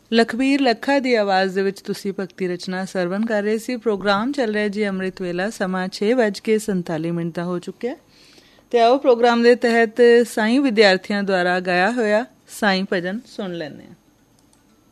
ਲਖਬੀਰ ਲੱਖਾ ਦੀ ਆਵਾਜ਼ ਦੇ ਵਿੱਚ ਤੁਸੀਂ ਭਗਤੀ ਰਚਨਾ ਸਰਵਨ ਕਰ ਰਹੇ ਸੀ। ਪ੍ਰੋਗਰਾਮ ਚੱਲ ਰਿਹਾ ਜੀ ਅੰਮ੍ਰਿਤ ਵੇਲਾ। ਸਮਾਂ 6:47 ਦਾ ਹੋ ਚੁੱਕਿਆ। ਤੇ ਆਓ ਪ੍ਰੋਗਰਾਮ ਦੇ ਤਹਿਤ ਸਾਈਂ ਵਿਦਿਆਰਥੀਆਂ ਦੁਆਰਾ ਗਾਇਆ ਹੋਇਆ ਸਾਈਂ ਭਜਨ ਸੁਣ ਲੈਂਦੇ ਹਾਂ।